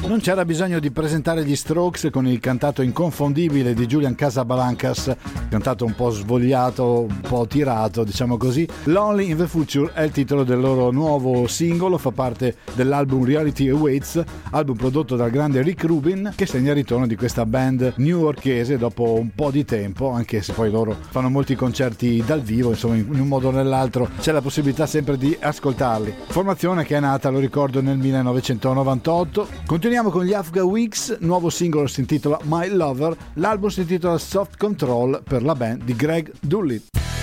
Non c'era bisogno di presentare gli Strokes con il cantato inconfondibile di Julian Casablancas, cantato un po' svogliato, un po' tirato, diciamo così. Lonely in the Future è il titolo del loro nuovo singolo, fa parte dell'album Reality Awaits, album prodotto dal grande Rick Rubin, che segna il ritorno di questa band newyorkese dopo un po' di tempo, anche se poi loro fanno molti concerti dal vivo, insomma in un modo o nell'altro c'è la possibilità sempre di ascoltarli. Formazione che è nata, lo ricordo, nel 1998. Continuiamo con gli Afghan Wigs, nuovo singolo si intitola My Lover, l'album si intitola Soft Control per la band di Greg Dulli.